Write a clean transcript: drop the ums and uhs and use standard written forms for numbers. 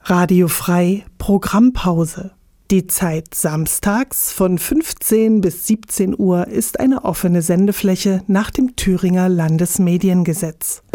Radio Frei Programmpause. Die Zeit samstags von 15 bis 17 Uhr ist eine offene Sendefläche nach dem Thüringer Landesmediengesetz.